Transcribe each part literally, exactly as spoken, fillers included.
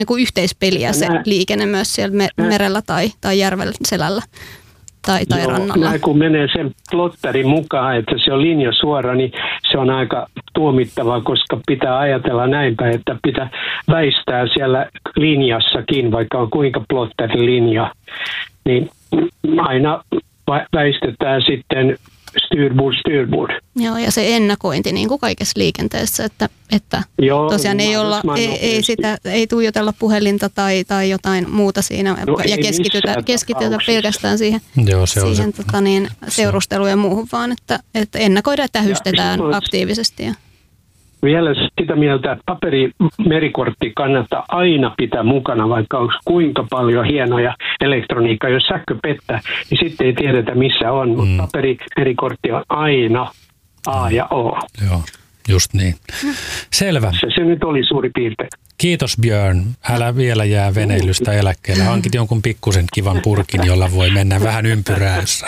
niin kuin yhteispeliä se Nää, liikenne myös siellä me, merellä tai, tai järven selällä tai, tai joo, rannalla. Nää, kun menee sen plotterin mukaan, että se on linja suora, niin se on aika tuomittavaa, koska pitää ajatella näinpä, että pitää väistää siellä linjassakin, vaikka on kuinka plotteri-linja, niin aina väistetään sitten styrboard, styrboard. Joo, ja se ennakointi niin kuin kaikessa liikenteessä, että, että Joo, tosiaan ei, olla, ei, ei, sitä, ei tuijotella puhelinta tai, tai jotain muuta siinä no, ja keskitytä, keskitytä pelkästään siihen, Joo, se siihen se. Tota niin, seurusteluun ja muuhun, vaan että, että ennakoidaan ja tähystetään ja aktiivisesti. Ja. Vielä sitä mieltä, että paperimerikortti kannattaa aina pitää mukana, vaikka onko kuinka paljon hienoja elektroniikkaa. Jos sähkö pettää, niin sitten ei tiedetä missä on, mutta mm. paperimerikortti on aina A ja O. Joo, just niin. Selvä. Se, se nyt oli suuri piirtein. Kiitos Björn. Älä vielä jää veneilystä eläkkeelle. Hankit jonkun pikkusen kivan purkin, jolla voi mennä vähän ympyräässä.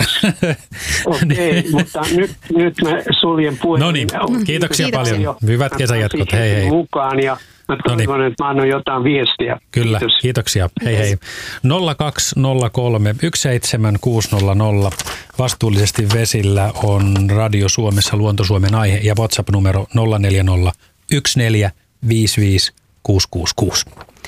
Okei, okay, mutta nyt, nyt mä suljen puheen. No niin, kiitoksia Kiitoksia. paljon. Hyvät kesäjatkot. Hei hei. Mukaan ja mä toivon, Noniin. että mä annan jotain viestiä. Kyllä, Kiitos. Kiitoksia. Hei hei. nolla kaksi nolla kolme yksi seitsemän kuusi nolla nolla. Vastuullisesti vesillä on Radio Suomessa Luonto Suomen aihe ja WhatsApp-numero nolla neljä nolla yksi neljä viisi viisi kuusi kuusi kuusi.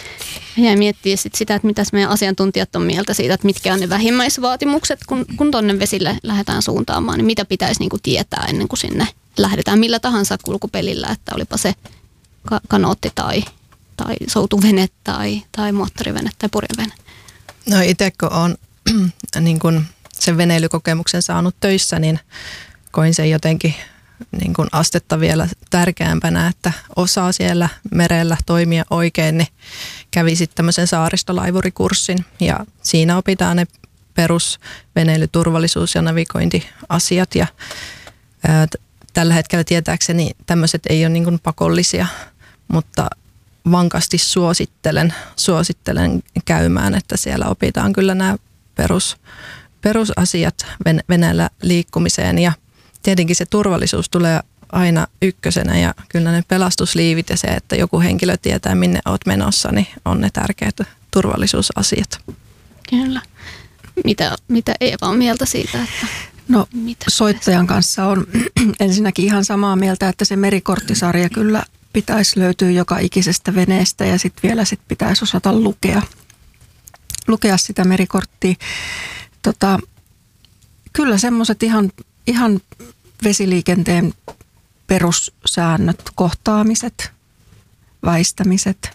Ja miettiä sit sitä, että mitäs meidän asiantuntijat on mieltä siitä, että mitkä on ne vähimmäisvaatimukset, kun, kun tonne vesille lähdetään suuntaamaan, niin mitä pitäisi niinku tietää ennen kuin sinne lähdetään millä tahansa kulkupelillä, että olipa se ka- kanootti tai, tai soutuvene tai, tai moottorivene tai purjevene. No itse kun olen niin kun sen veneilykokemuksen saanut töissä, niin koin sen jotenkin niin kun astetta vielä tärkeämpänä, että osaa siellä merellä toimia oikein, niin kävi sitten tämmöisen saaristolaivurikurssin ja siinä opitaan ne perusveneilyturvallisuus- ja navigointiasiat ja ää, tällä hetkellä tietääkseni tämmöiset ei ole niin kun pakollisia, mutta vankasti suosittelen, suosittelen käymään, että siellä opitaan kyllä nämä perus, perusasiat veneellä liikkumiseen ja tietenkin se turvallisuus tulee aina ykkösenä ja kyllä ne pelastusliivit ja se, että joku henkilö tietää minne olet menossa, niin on ne tärkeät turvallisuusasiat. Kyllä. Mitä, mitä Eeva on mieltä siitä, että No soittajan kanssa on ensinnäkin ihan samaa mieltä, että se merikorttisarja kyllä pitäisi löytyä joka ikisestä veneestä ja sitten vielä sit pitäisi osata lukea, lukea sitä merikorttia. Tota, kyllä semmoiset ihan, ihan vesiliikenteen perussäännöt, kohtaamiset, väistämiset,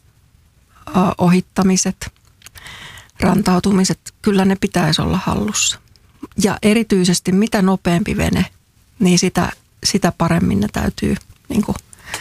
ohittamiset, rantautumiset, kyllä ne pitäisi olla hallussa. Ja erityisesti mitä nopeampi vene, niin sitä, sitä paremmin ne täytyy niin kuin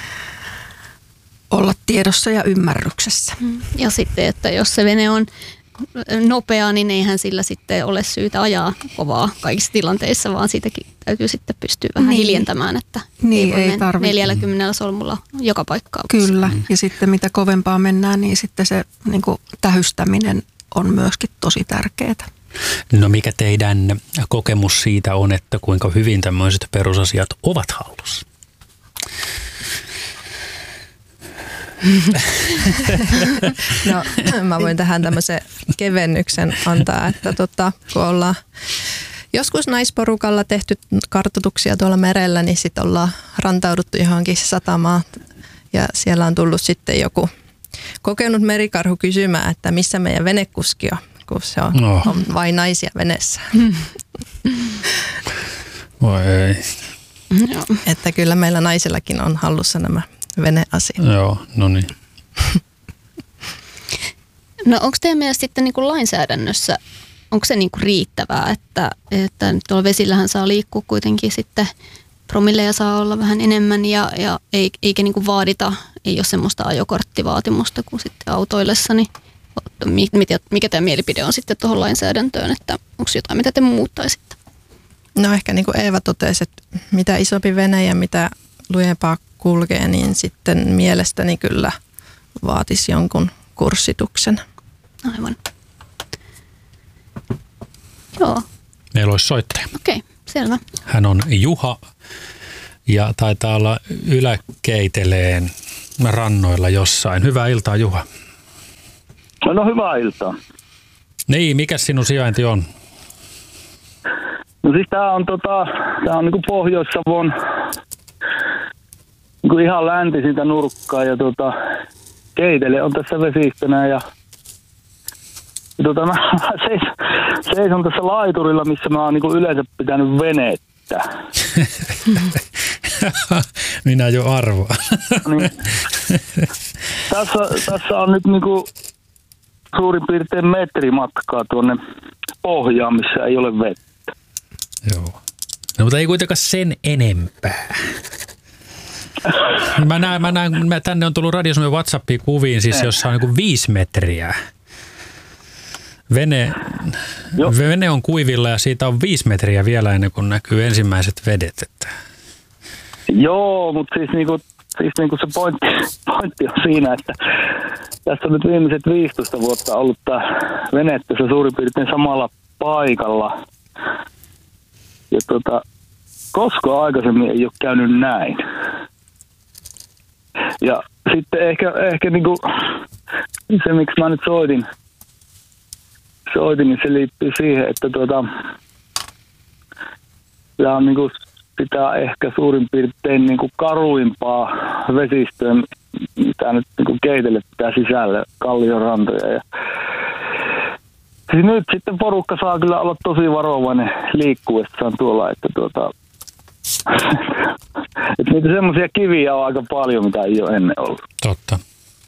olla tiedossa ja ymmärryksessä. Ja sitten, että jos se vene on nopea, niin eihän sillä sitten ole syytä ajaa kovaa kaikissa tilanteissa, vaan siitäkin täytyy sitten pystyä vähän niin hiljentämään, että niin, ei, ei tarvitse neljälläkymmenellä solmulla joka paikkaan. Kyllä, ja sitten mitä kovempaa mennään, niin sitten se niin kuin tähystäminen on myöskin tosi tärkeää. No mikä teidän kokemus siitä on, että kuinka hyvin tämmöiset perusasiat ovat hallussa? No mä voin tähän tämmöisen kevennyksen antaa, että tota, kun ollaan joskus naisporukalla tehty kartoituksia tuolla merellä, niin sitten ollaan rantauduttu johonkin satamaan ja siellä on tullut sitten joku kokenut merikarhu kysymään, että missä meidän venekuski on, kun se on, no. on vain naisia veneessä. Voi ei. Että kyllä meillä naisillakin on hallussa nämä veneasiat. Joo, no niin. No onko teidän mielestä sitten niin kuin lainsäädännössä, onko se niin kuin riittävää, että, että tuolla vesillähän saa liikkua kuitenkin sitten promilleja saa olla vähän enemmän ja, ja eikä niin kuin vaadita, ei ole semmoista ajokorttivaatimusta kuin sitten autoillessa, niin mikä, mikä teidän mielipide on sitten tuohon lainsäädäntöön, että onko jotain, mitä te muuttaisitte? No ehkä niin kuin Eeva totesi, että mitä isompi vene ja mitä lujempaa kulkee, niin sitten mielestäni kyllä vaatisi jonkun kurssituksen. Aivan. Joo. Meillä olisi soittaja. Okei, okay, selvä. Hän on Juha ja taitaa olla Yläkeiteleen rannoilla jossain. Hyvää iltaa, Juha. No, no hyvää iltaa. Niin, mikä sinun sijainti on? No siis tää on tota, tää on niinku Pohjois-Savon niinku ihan läntisintä nurkkaa ja tota, Keitele on tässä vesistönä ja Ja tota, mä seis, seison tässä laiturilla, missä mä oon niinku yleensä pitänyt venettä. Minä jo arvoan. Niin. Tässä, tässä on nyt niinku suurin piirtein metri matkaa tuonne pohjaan, missä ei ole vettä. Joo. No mutta ei kuitenkaan sen enempää. Mä näen, mä näen, mä, tänne on tullut Radio Suomen WhatsAppiin kuviin, siis jossa on niinku viisi metriä. Vene, vene on kuivilla ja siitä on viisi metriä vielä ennen kuin näkyy ensimmäiset vedet. Että. Joo, mutta siis, niinku, siis niinku se pointti, pointti on siinä, että tässä on nyt viimeiset viisitoista vuotta ollut tämä vene tässä suurin piirtein samalla paikalla. Ja tota, koskaan aikaisemmin ei ole käynyt näin. Ja sitten ehkä, ehkä niinku, se, miksi mä nyt soitin, soitin, niin se liittyy siihen, että tuota, tämä on niinku sitä ehkä suurin piirtein niinku karuimpaa vesistöä, mitä nyt niinku Keitele pitää sisällä, kalliorantoja. Ja siis nyt sitten porukka saa kyllä olla tosi varovainen liikkuessaan tuolla, että tuota, että niitä semmoisia kiviä on aika paljon, mitä ei ole ennen ollut. Totta.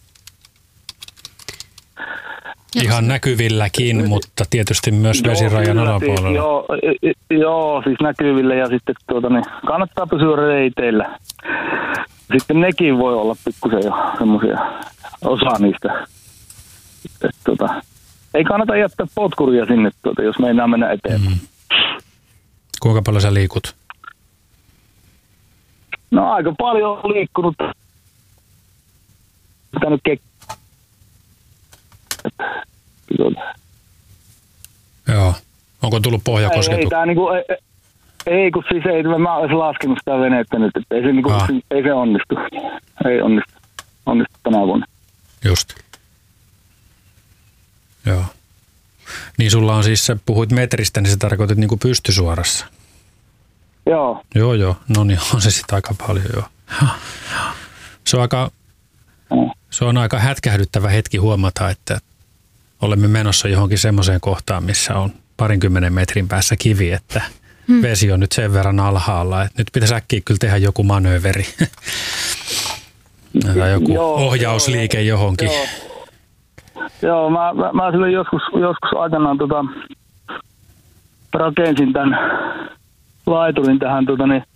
Ihan näkyvilläkin, mutta tietysti myös vesirajan alapuolella. Siis, joo, joo, siis näkyvillä ja sitten tuota, niin kannattaa pysyä reiteillä. Sitten nekin voi olla pikkusen jo semmoisia, osa niistä. Et, tuota, ei kannata jättää potkuria sinne, tuota, jos meinaa mennä eteenpäin. Mm. Kuinka paljon sä liikut? No aika paljon on liikkunut. Pitänyt kek- Joo. Onko tullut pohjakosketu? Ei, ei, tää niinku, ei, ei, kun siis ei, mä olisin laskenut sitä venettä nyt, että ei se, niinku, ah. ei se onnistu. Ei onnistu. Onnistu tänä vuonna. Just. Joo. Niin sulla on siis, sä puhuit metristä, niin sä tarkoitit niinku pystysuorassa. Joo. Joo, joo. No niin, on se sitten aika paljon, joo. Se on aika, se on aika hätkähdyttävä hetki huomata, että olemme menossa johonkin semmoiseen kohtaan, missä on parinkymmenen metrin päässä kivi, että hmm. vesi on nyt sen verran alhaalla, että nyt pitäisi äkkiä kyllä tehdä joku manööveri. tai joku joo, ohjausliike joo, johonkin. Joo, joo mä, mä, mä silloin joskus, joskus aikanaan tota, rakensin tämän laiturin tähän tota, niin,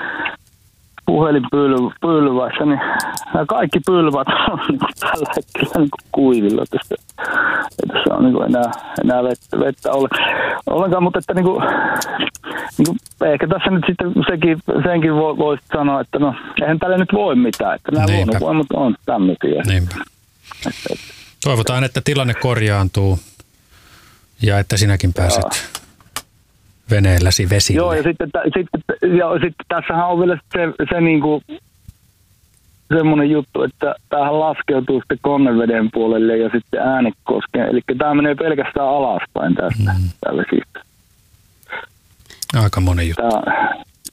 puhelinpylvässä, niin nämä kaikki pylvät on niin tällä hetkellä niin kuivilla. Tässä, tässä on niin enää, enää vettä, vettä ollenkaan, mutta että niin kuin, niin kuin, ehkä tässä nyt sitten sekin, senkin voisi sanoa, että no eihän tälle nyt voi mitään, että nämä luonnonvoimat on tämmöisiä. Niinpä. Toivotaan, että tilanne korjaantuu ja että sinäkin pääset Jaa. veneelläsi vesille. Joo, ja sitten, sitten, ja sitten tässähän on vielä se, se niinku, semmoinen juttu, että tämähän laskeutuu sitten Konneveden puolelle ja sitten Äänekoskeen. Eli tämä menee pelkästään alaspäin tästä. Mm. Tällä siitä. Aika moni juttu. Tämä.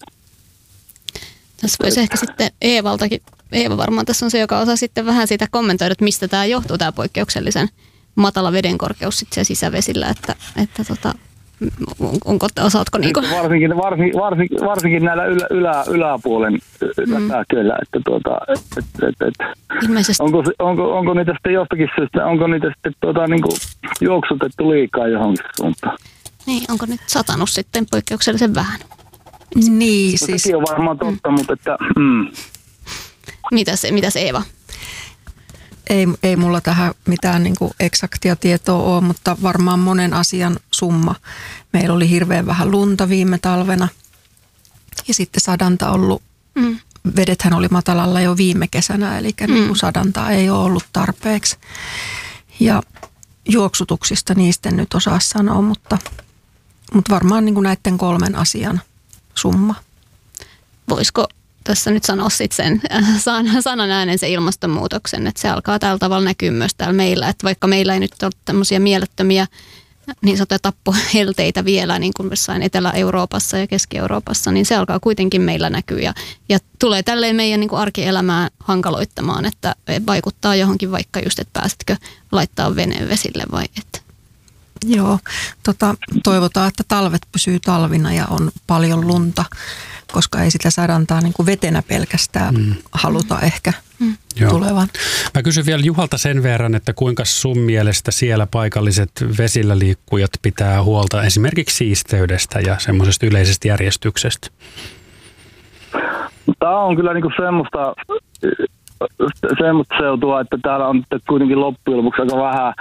Tässä voisi ehkä sitten Eevaltakin, Eeva varmaan tässä on se, joka osaa sitten vähän siitä kommentoida, että mistä tämä johtuu, tämä poikkeuksellisen matala vedenkorkeus sitten siellä sisävesillä, että, että tota, onko, osaatko niinku? Varsinkin, varsinkin, varsinkin, varsinkin näillä ylä, ylä, yläpuolen mm. kyllä, että tuota, et, et, et, onko, onko, onko niitä sitten jostakin syystä, onko niitä sitten tuota, niinku juoksutettu liikaa johonkin suuntaan? Niin, onko nyt satanut sitten poikkeuksellisen vähän? Niin, no, siis. Sekin on varmaan totta, mm. mutta että... Mm. Mitäs, mitäs Eeva? Ei, ei mulla tähän mitään niin kuin eksaktia tietoa ole, mutta varmaan monen asian summa. Meillä oli hirveän vähän lunta viime talvena ja sitten sadanta ollut, mm. vedethän oli matalalla jo viime kesänä, eli mm. niin kuin sadanta ei ole ollut tarpeeksi. Ja juoksutuksista niistä en nyt osaa sanoa, mutta, mutta varmaan niin kuin näiden kolmen asian summa. Voisiko tässä nyt sanoa sit sen äh, sanan äänen sen ilmastonmuutoksen, että se alkaa tällä tavalla näkyä myös täällä meillä, että vaikka meillä ei nyt ole tämmöisiä mielettömiä niin sanotuja tappohelteitä vielä, niin kuin jossain Etelä-Euroopassa ja Keski-Euroopassa, niin se alkaa kuitenkin meillä näkyä ja, ja tulee tälleen meidän niin kuin arkielämää hankaloittamaan, että vaikuttaa johonkin vaikka just, että pääsetkö laittaa veneen vesille vai et. Joo, tota, toivotaan, että talvet pysyy talvina ja on paljon lunta, koska ei sitä sadantaa niin kuin vetenä pelkästään mm. haluta ehkä mm. tulevan. Mä kysyn vielä Juhalta sen verran, että kuinka sun mielestä siellä paikalliset vesillä liikkujat pitää huolta esimerkiksi siisteydestä ja semmoisesta yleisestä järjestyksestä? Tämä on kyllä niinku semmoista, semmoista seutua, että täällä on kuitenkin loppujen lopuksi aika vähän,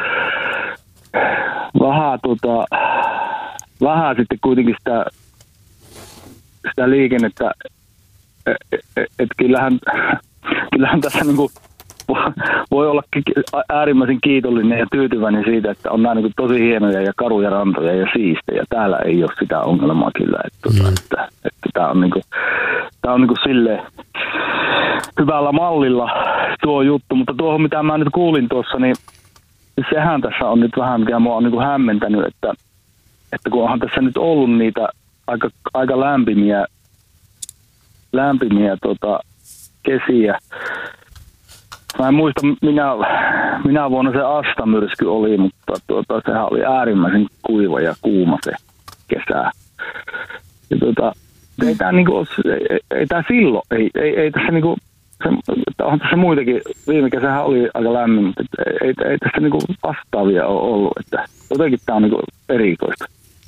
vähän, tota, vähän sitten kuitenkin sitä sitä liikennettä, että et kyllähän, kyllähän tässä niinku voi olla äärimmäisen kiitollinen ja tyytyväinen siitä, että on nämä niinku tosi hienoja ja karuja rantoja ja siistejä. Täällä ei ole sitä ongelmaa kyllä, että, mm. että, että tämä on, niinku, tää on niinku silleen hyvällä mallilla tuo juttu, mutta tuohon mitä mä nyt kuulin tuossa, niin sehän tässä on nyt vähän, mikä mua on niinku hämmentänyt, että, että kun onhan tässä nyt ollut niitä aika, aika lämpimiä, lämpimiä tota, kesiä. Mä en muista, minä, minä vuonna se Asta-myrsky oli, mutta tuota, sehän oli äärimmäisen kuiva ja kuuma se kesä. Ja tuota, ei tämä niinku, ei, ei tää silloin, ei, ei, ei tässä niinku, se, onhan tässä muitakin, viime kesähän oli aika lämmin, mutta ei, ei, ei tässä niinku vastaavia ole ollut, että jotenkin tämä on niinku erikoista.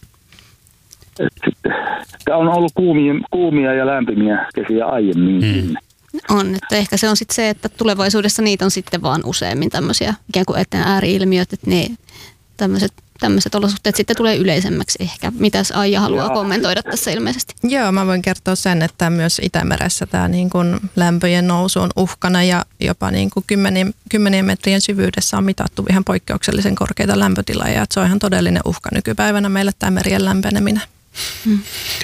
Tämä on ollut kuumia, kuumia ja lämpimiä kesiä aiemmin. Hmm. On, että ehkä se on sitten se, että tulevaisuudessa niitä on sitten vaan useammin tämmöisiä ikään kuin eteen ääri-ilmiöt, että ne tämmöiset, tämmöiset olosuhteet sitten tulee yleisemmäksi ehkä. Mitäs Aija haluaa Joo. kommentoida tässä ilmeisesti? Joo, mä voin kertoa sen, että myös Itämeressä tämä niin kuin lämpöjen nousu on uhkana ja jopa niin kuin kymmenien, kymmenien metrien syvyydessä on mitattu ihan poikkeuksellisen korkeita lämpötiloja ja se on ihan todellinen uhka nykypäivänä meille tämä merien lämpeneminen. Hmm.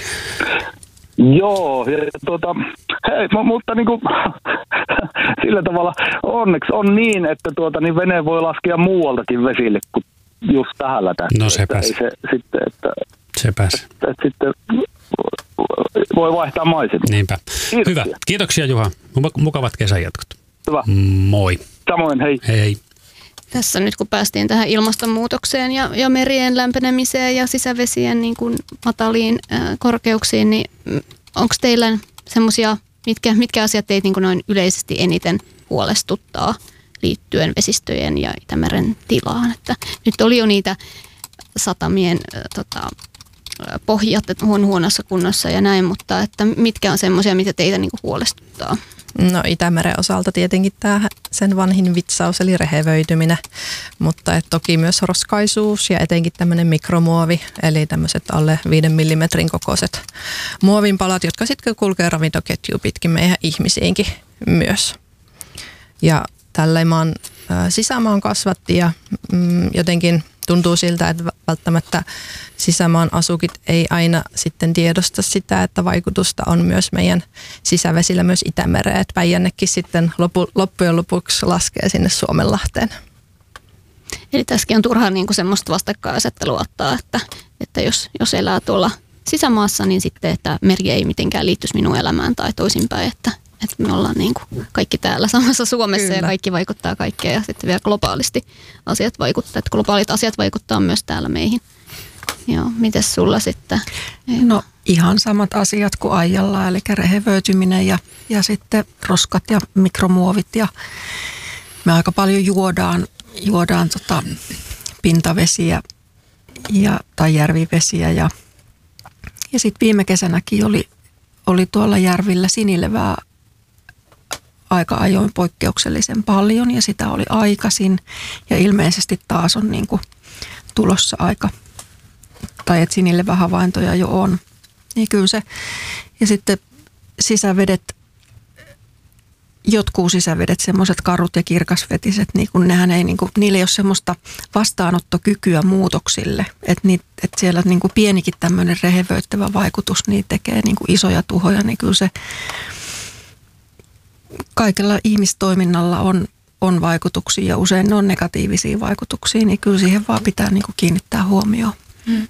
Joo, ja tuota, hei, mutta niin kuin, sillä tavalla onneksi on niin, että tuota, niin vene voi laskea muualtakin vesille kuin just tähän tässä. No sepä se. Se, sitten, että, Sepä se. Että, että sitten voi vaihtaa maisemia. Niinpä. Kiitoksia. Hyvä. Kiitoksia Juha. Mukavat kesänjatkot. Hyvä. Moi. Samoin, hei. Hei hei. Tässä nyt kun päästiin tähän ilmastonmuutokseen ja, ja merien lämpenemiseen ja sisävesien niin kuin mataliin äh, korkeuksiin, niin onko teillä semmoisia, mitkä, mitkä asiat teitä niin kuin noin yleisesti eniten huolestuttaa liittyen vesistöjen ja Itämeren tilaan? Että nyt oli jo niitä satamien äh, tota, pohjat, että on huonossa kunnossa ja näin, mutta että mitkä on semmoisia, mitä teitä niin kuin huolestuttaa? No Itämeren osalta tietenkin tämä sen vanhin vitsaus eli rehevöityminen, mutta et toki myös roskaisuus ja etenkin tämmöinen mikromuovi, eli tämmöiset alle viiden millimetrin kokoiset muovinpalat, jotka sitten kulkee ravintoketjuun pitkin meidän ihmisiinkin myös. Ja tällä maan sisämaan kasvatti ja mm, jotenkin tuntuu siltä, että välttämättä sisämaan asukit ei aina sitten tiedosta sitä, että vaikutusta on myös meidän sisävesillä myös Itämereen. Että Päijännekin sitten lopu, loppujen lopuksi laskee sinne Suomenlahteen. Eli tässäkin on turhaa niin kuin semmoista vastakkainasettelua ottaa, että, että jos, jos elää tuolla sisämaassa, niin sitten, että meri ei mitenkään liittyisi minun elämään tai toisinpäin, että, että me ollaan niin kuin kaikki täällä samassa Suomessa Kyllä. ja kaikki vaikuttaa kaikkeen ja sitten vielä globaalisti asiat vaikuttaa, että globaalit asiat vaikuttaa myös täällä meihin. Joo, mites sulla sitten? No ihan samat asiat kuin Aijalla, eli rehevöityminen ja, ja sitten roskat ja mikromuovit ja me aika paljon juodaan, juodaan tota pintavesiä ja, tai järvivesiä ja, ja sitten viime kesänäkin oli, oli tuolla järvillä sinilevää aika ajoin poikkeuksellisen paljon ja sitä oli aikaisin ja ilmeisesti taas on niin kuin tulossa aika, tai että sinilevähavaintoja jo on. Niin kyllä se, ja sitten sisävedet, jotkut sisävedet, semmoiset karut ja kirkasvetiset, niin kun nehän ei, niin kun, niillä ei ole semmoista vastaanottokykyä muutoksille. Että et siellä niin kun pienikin tämmöinen rehevöittävä vaikutus niin tekee niin kun isoja tuhoja, niin kyllä se kaikella ihmistoiminnalla on, on vaikutuksia ja usein ne on negatiivisia vaikutuksia, niin kyllä siihen vaan pitää niin kuin kiinnittää huomioon. Mm.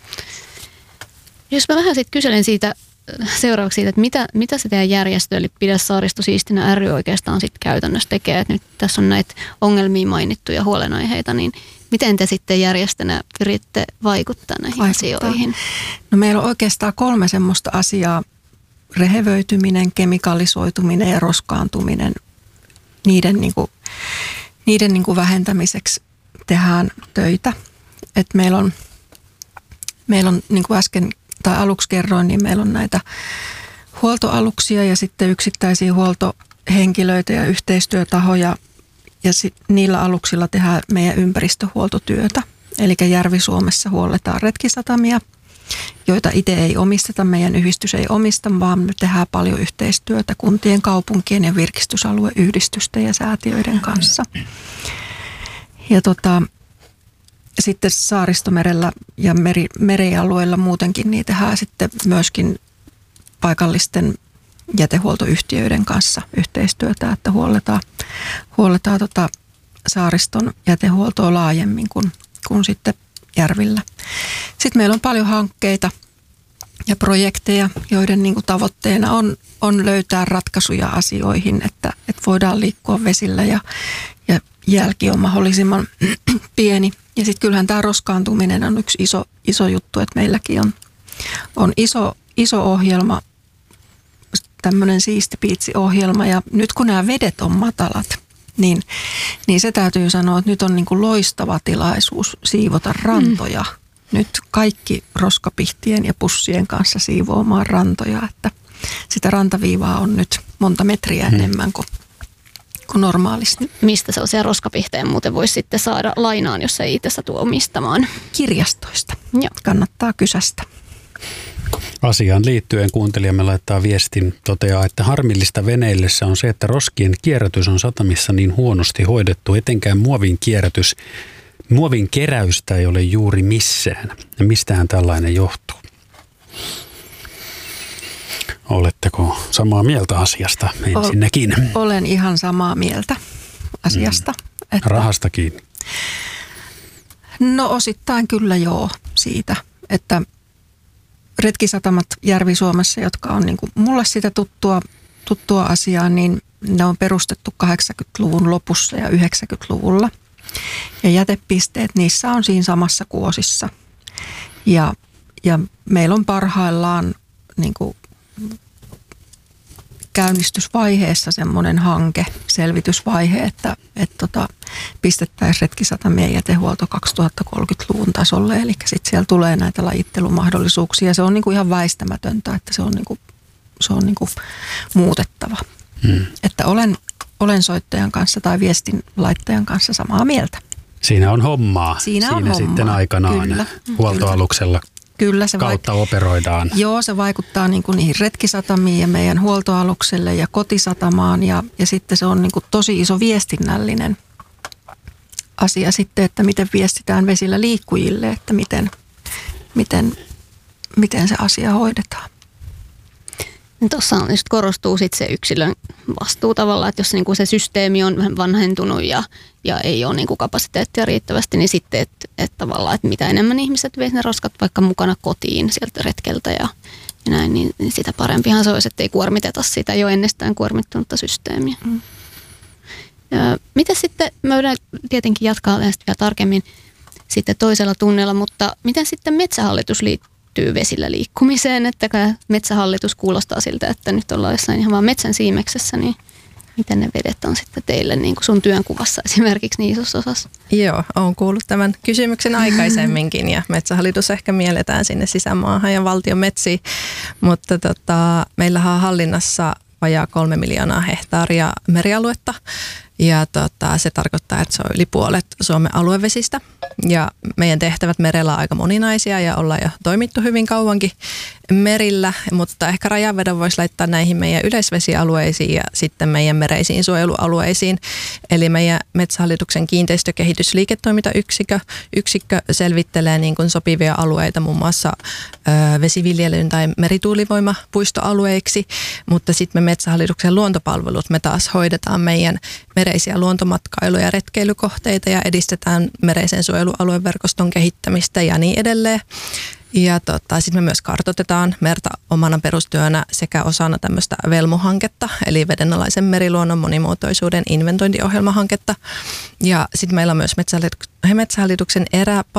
Jos mä vähän sitten kyselen siitä seuraavaksi siitä, että mitä, mitä se teidän järjestö, eli Pidä Saaristo siistinä ry oikeastaan sitten käytännössä tekee, että nyt tässä on näitä ongelmia mainittuja huolenaiheita, niin miten te sitten järjestönä pyritte vaikuttaa näihin vaikuttaa. asioihin? No meillä on oikeastaan kolme semmoista asiaa, rehevöityminen, kemikalisoituminen ja roskaantuminen, niiden, niin kuin, niiden niin kuin vähentämiseksi tehdään töitä. Et meillä on, meillä on niin kuin äsken tai aluksi kerroin, niin meillä on näitä huoltoaluksia ja sitten yksittäisiä huoltohenkilöitä ja yhteistyötahoja. Ja sit niillä aluksilla tehdään meidän ympäristöhuoltotyötä. Eli Järvi-Suomessa huolletaan retkisatamia, joita itse ei omisteta, meidän yhdistys ei omista, vaan me tehdään paljon yhteistyötä kuntien, kaupunkien ja virkistysalueyhdistysten ja säätiöiden kanssa. Ja tota, sitten Saaristomerellä ja meri, merialueilla muutenkin niin tehdään sitten myöskin paikallisten jätehuoltoyhtiöiden kanssa yhteistyötä, että huolletaan, huolletaan tota saariston jätehuoltoa laajemmin kuin, kuin sitten järvillä. Sitten meillä on paljon hankkeita ja projekteja, joiden niin kuin tavoitteena on, on löytää ratkaisuja asioihin, että, että voidaan liikkua vesillä ja, ja jälki on mahdollisimman pieni. Ja sitten kyllähän tämä roskaantuminen on yksi iso, iso juttu, että meilläkin on, on iso, iso ohjelma, tämmöinen Siisti Piitsi-ohjelma, ja nyt kun nämä vedet on matalat, niin, niin se täytyy sanoa, että nyt on niin kuin loistava tilaisuus siivota rantoja. Mm. Nyt kaikki roskapihtien ja pussien kanssa siivoamaan rantoja, että sitä rantaviivaa on nyt monta metriä mm. enemmän kuin, kuin normaalisti. Mistä sellaisia roskapihtejä muuten voisi sitten saada lainaan, jos ei itse satu omistamaan? Kirjastoista. Joo. Kannattaa kysästä. Asiaan liittyen kuuntelijamme laittaa viestin, toteaa, että harmillista veneillessä on se, että roskien kierrätys on satamissa niin huonosti hoidettu, etenkään muovin kierrätys, muovin keräystä ei ole juuri missään. Ja mistähän tällainen johtuu? Oletteko samaa mieltä asiasta ensinnäkin? Olen ihan samaa mieltä asiasta. Mm. Että Rahasta kiinni? No osittain kyllä joo siitä, että retkisatamat Järvi-Suomessa, jotka on niin kuin mulle sitä tuttua, tuttua asiaa, niin ne on perustettu kahdeksankymmentäluvun lopussa ja yhdeksänkymmentäluvulla. Ja jätepisteet, niissä on siinä samassa kuosissa. Ja, ja meillä on parhaillaan niin kuin käynnistysvaiheessa semmoinen hanke, selvitysvaihe, että et tota, pistettäisiin retkisatamien jätehuolto kaksituhattakolmekymmentäluvun tasolle. Eli sitten siellä tulee näitä lajittelumahdollisuuksia. Se on niinku ihan väistämätöntä, että se on, niinku, se on niinku muutettava. Hmm. Että olen, olen soittajan kanssa tai viestin laittajan kanssa samaa mieltä. Siinä on hommaa. Siinä, Siinä on hommaa. sitten aikanaan Kyllä. huoltoaluksella. Kyllä se kautta vaik- operoidaan. Joo, se vaikuttaa niin kuin niihin retkisatamiin ja meidän huoltoalukselle ja kotisatamaan ja, ja sitten se on niin kuin tosi iso viestinnällinen asia sitten, että miten viestitään vesillä liikkujille, että miten, miten, miten se asia hoidetaan. Tuossa just korostuu sit se yksilön vastuu tavallaan, että jos niinku se systeemi on vähän vanhentunut ja, ja ei ole niinku kapasiteettia riittävästi, niin sitten, että et tavallaan, että mitä enemmän ihmiset vie ne roskat vaikka mukana kotiin sieltä retkeltä ja, ja näin, niin, niin sitä parempihan se olisi, että ei kuormiteta sitä jo ennestään kuormittunutta systeemiä. Mm. Ja mitä sitten, me voidaan tietenkin jatkaa näistä vielä tarkemmin sitten toisella tunnella, mutta miten sitten Metsähallitus liittyy vesillä liikkumiseen, että Metsähallitus kuulostaa siltä, että nyt ollaan jossain ihan vaan metsän siimeksessä, niin miten ne vedet on sitten teille niin kuin sun työnkuvassa esimerkiksi niin isossa osassa? Joo, olen kuullut tämän kysymyksen aikaisemminkin ja Metsähallitus ehkä mielletään sinne sisämaahan ja valtion metsiin, mutta tota, meillähän on hallinnassa vajaa kolme miljoonaa hehtaaria merialuetta ja tota, se tarkoittaa, että se on yli puolet Suomen aluevesistä Ja meidän tehtävät merellä on aika moninaisia ja ollaan jo toimittu hyvin kauankin merillä, mutta ehkä rajanvedon voisi laittaa näihin meidän yleisvesialueisiin ja sitten meidän mereisiin suojelualueisiin. Eli meidän Metsähallituksen kiinteistökehitysliiketoimintayksikkö yksikkö selvittelee niin kuin sopivia alueita muun muassa ö, vesiviljelyn tai merituulivoimapuistoalueiksi, mutta sitten me Metsähallituksen luontopalvelut me taas hoidetaan meidän mereisiä luontomatkailu- ja retkeilykohteita ja edistetään mereisen suojelualueverkoston kehittämistä ja niin edelleen. Ja tota, sitten me myös kartoitetaan merta omana perustyönä sekä osana tämmöistä VELMU-hanketta, eli vedenalaisen meriluonnon monimuotoisuuden inventointiohjelmahanketta. Ja sitten meillä on myös Metsähallituksen erä